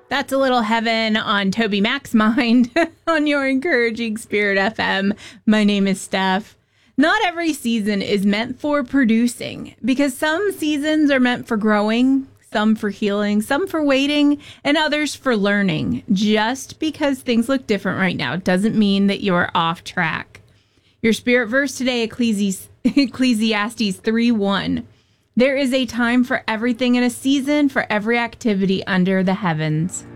That's a little heaven on Toby Mac's mind on your Encouraging Spirit FM. My name is Steph. Not every season is meant for producing because some seasons are meant for growing, some for healing, some for waiting, and others for learning. Just because things look different right now doesn't mean that you're off track. Your spirit verse today, Ecclesiastes 3:1. There is a time for everything and a season for every activity under the heavens.